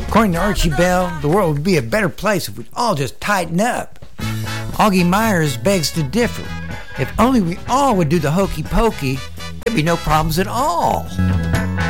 According to Archie Bell, the world would be a better place if we'd all just tighten up. Augie Myers begs to differ. If only we all would do the hokey pokey, there'd be no problems at all.